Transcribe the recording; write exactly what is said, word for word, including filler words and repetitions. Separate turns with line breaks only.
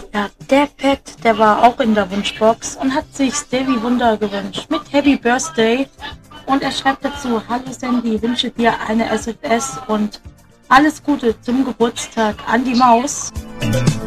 Ja, der Pet, der war auch in der Wunschbox und hat sich Stevie Wunder gewünscht mit Happy Birthday. Und er schreibt dazu: Hallo Sandy, wünsche dir eine S F S und alles Gute zum Geburtstag an die Maus.